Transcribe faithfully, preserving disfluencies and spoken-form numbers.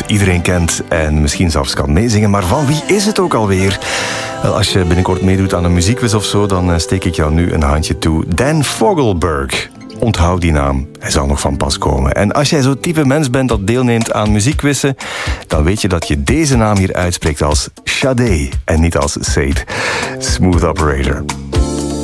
iedereen kent en misschien zelfs kan meezingen. Maar van wie is het ook alweer? Wel, als je binnenkort meedoet aan een muziekquiz of zo, dan steek ik jou nu een handje toe. Dan Fogelberg. Onthoud die naam, hij zal nog van pas komen. En als jij zo'n type mens bent dat deelneemt aan muziekquizzen, dan weet je dat je deze naam hier uitspreekt als Sade en niet als Sade. Smooth Operator.